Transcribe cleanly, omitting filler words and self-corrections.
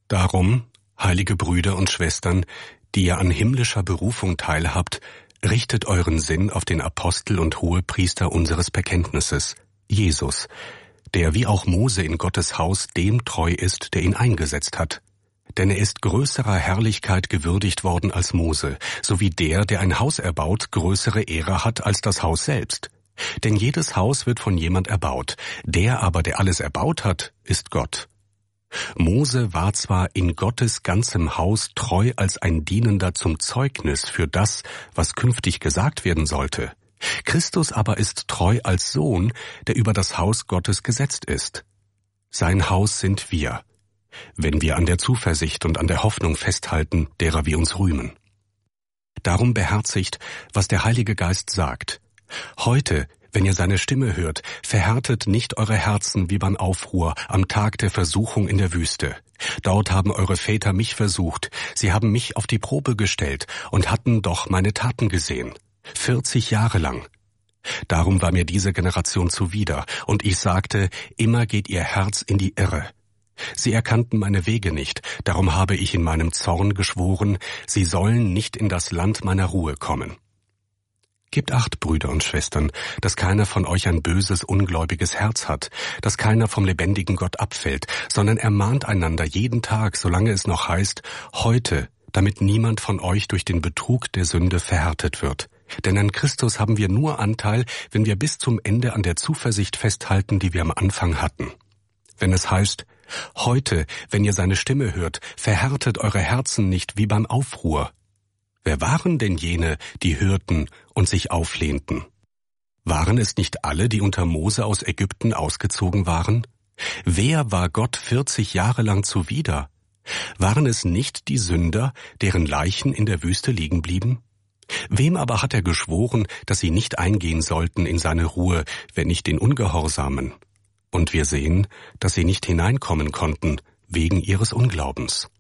Darum, heilige Brüder und Schwestern, die ihr an himmlischer Berufung teilhabt, richtet euren Sinn auf den Apostel und Hohepriester unseres Bekenntnisses, Jesus, der wie auch Mose in Gottes Haus dem treu ist, der ihn eingesetzt hat. Denn er ist größerer Herrlichkeit gewürdigt worden als Mose, so wie der ein Haus erbaut, größere Ehre hat als das Haus selbst. Denn jedes Haus wird von jemand erbaut, der aber, der alles erbaut hat, ist Gott. Mose war zwar in Gottes ganzem Haus treu als ein Dienender zum Zeugnis für das, was künftig gesagt werden sollte. Christus aber ist treu als Sohn, der über das Haus Gottes gesetzt ist. Sein Haus sind wir, wenn wir an der Zuversicht und an der Hoffnung festhalten, derer wir uns rühmen. Darum beherzigt, was der Heilige Geist sagt. Heute, wenn ihr seine Stimme hört, verhärtet nicht eure Herzen wie beim Aufruhr am Tag der Versuchung in der Wüste. Dort haben eure Väter mich versucht, sie haben mich auf die Probe gestellt und hatten doch meine Taten gesehen. 40 Jahre lang. Darum war mir diese Generation zuwider, und ich sagte, immer geht ihr Herz in die Irre. Sie erkannten meine Wege nicht, darum habe ich in meinem Zorn geschworen, sie sollen nicht in das Land meiner Ruhe kommen. Gebt Acht, Brüder und Schwestern, dass keiner von euch ein böses, ungläubiges Herz hat, dass keiner vom lebendigen Gott abfällt, sondern ermahnt einander jeden Tag, solange es noch heißt, heute, damit niemand von euch durch den Betrug der Sünde verhärtet wird. Denn an Christus haben wir nur Anteil, wenn wir bis zum Ende an der Zuversicht festhalten, die wir am Anfang hatten. Wenn es heißt, heute, wenn ihr seine Stimme hört, verhärtet eure Herzen nicht wie beim Aufruhr. Wer waren denn jene, die hörten und sich auflehnten? Waren es nicht alle, die unter Mose aus Ägypten ausgezogen waren? Wer war Gott 40 Jahre lang zuwider? Waren es nicht die Sünder, deren Leichen in der Wüste liegen blieben? Wem aber hat er geschworen, dass sie nicht eingehen sollten in seine Ruhe, wenn nicht den Ungehorsamen? Und wir sehen, dass sie nicht hineinkommen konnten, wegen ihres Unglaubens.